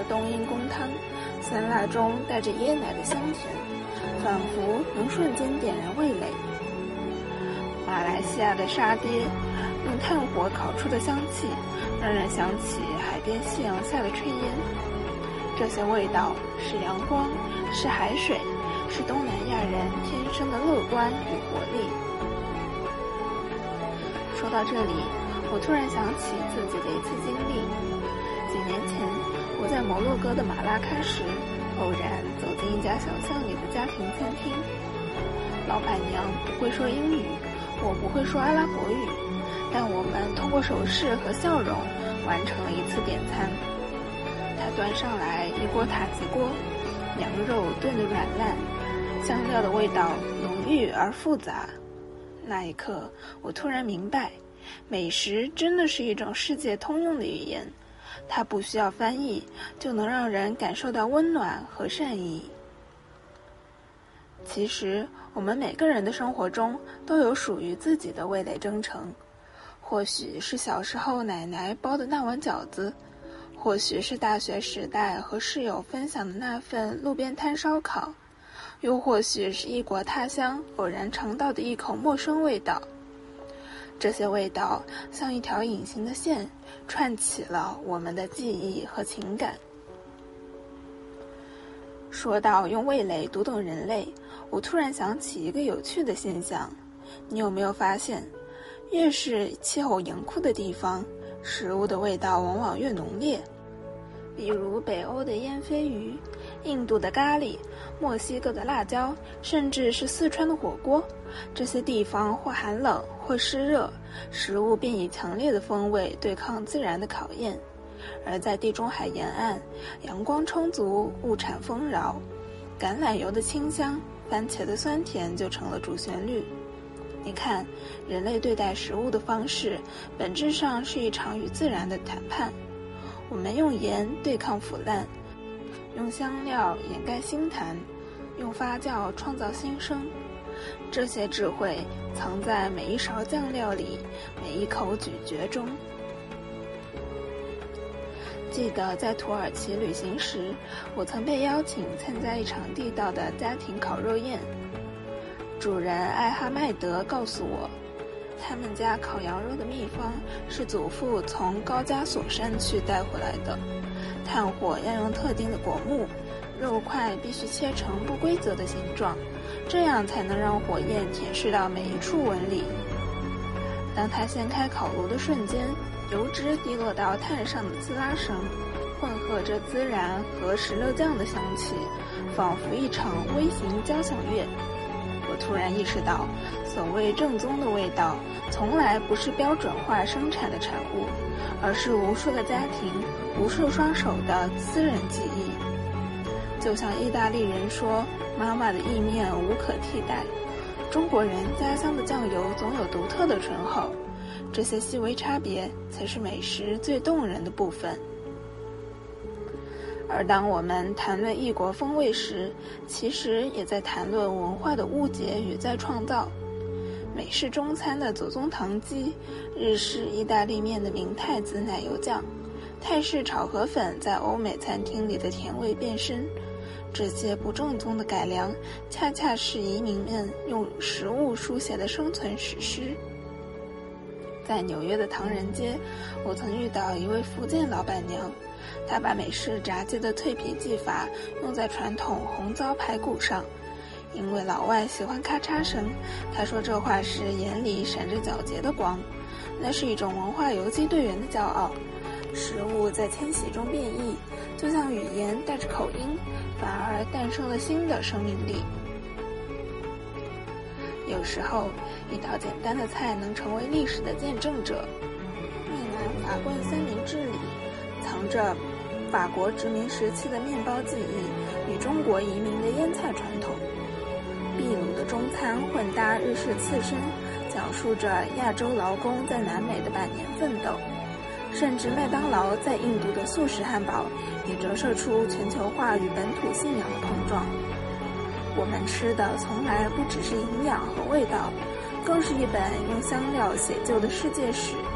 的冬阴功汤，酸辣中带着椰奶的香甜，仿佛能瞬间点燃味蕾。马来西亚的沙爹用炭火烤出的香气，让人想起海边夕阳下的炊烟。这些味道是阳光，是海水，是东南亚人天生的乐观与活力。说到这里，我突然想起自己的一次经历。几年前，我在摩洛哥的马拉喀什偶然走进一家小巷里的家庭餐厅。老板娘不会说英语，我不会说阿拉伯语，但我们通过手势和笑容完成了一次点餐。他端上来一锅塔吉锅，羊肉炖得软烂，香料的味道浓郁而复杂。那一刻，我突然明白，美食真的是一种世界通用的语言，它不需要翻译，就能让人感受到温暖和善意。其实，我们每个人的生活中都有属于自己的味蕾征程，或许是小时候奶奶包的那碗饺子，或许是大学时代和室友分享的那份路边摊烧烤，又或许是异国他乡偶然尝到的一口陌生味道。这些味道像一条隐形的线，串起了我们的记忆和情感。说到用味蕾读懂人类，我突然想起一个有趣的现象，你有没有发现，越是气候严酷的地方，食物的味道往往越浓烈？比如北欧的烟鲱鱼，印度的咖喱，墨西哥的辣椒，甚至是四川的火锅，这些地方或寒冷或湿热，食物便以强烈的风味对抗自然的考验。而在地中海沿岸，阳光充足，物产丰饶，橄榄油的清香，番茄的酸甜就成了主旋律。你看，人类对待食物的方式，本质上是一场与自然的谈判。我们用盐对抗腐烂，用香料掩盖腥痰，用发酵创造新生。这些智慧藏在每一勺酱料里，每一口咀嚼中。记得在土耳其旅行时，我曾被邀请参加一场地道的家庭烤肉宴。主人艾哈迈德告诉我，他们家烤羊肉的秘方是祖父从高加索山区带回来的。炭火要用特定的果木，肉块必须切成不规则的形状，这样才能让火焰舔舐到每一处纹理。当他掀开烤炉的瞬间，油脂滴落到炭上的滋啦声，混合着孜然和石榴酱的香气，仿佛一场微型交响乐。我突然意识到，所谓正宗的味道，从来不是标准化生产的产物，而是无数个家庭、无数双手的私人记忆。就像意大利人说，妈妈的意面无可替代，中国人家乡的酱油总有独特的醇厚。这些细微差别才是美食最动人的部分。而当我们谈论异国风味时，其实也在谈论文化的误解与再创造。美式中餐的左宗棠鸡，日式意大利面的明太子奶油酱，泰式炒河粉在欧美餐厅里的甜味变身，这些不正宗的改良，恰恰是移民们用食物书写的生存史诗。在纽约的唐人街，我曾遇到一位福建老板娘，她把美式炸鸡的脆皮技法用在传统红糟排骨上。因为老外喜欢咔嚓声，她说这话时眼里闪着皎洁的光，那是一种文化游击队员的骄傲。食物在迁徙中变异，就像语言带着口音，反而诞生了新的生命力。有时候，一道简单的菜能成为历史的见证者。越南法棍三明治里藏着法国殖民时期的面包记忆与中国移民的腌菜传统。秘鲁的中餐混搭日式刺身，讲述着亚洲劳工在南美的百年奋斗。甚至麦当劳在印度的素食汉堡也折射出全球化与本土信仰的碰撞。我们吃的从来不只是营养和味道，更是一本用香料写就的世界史。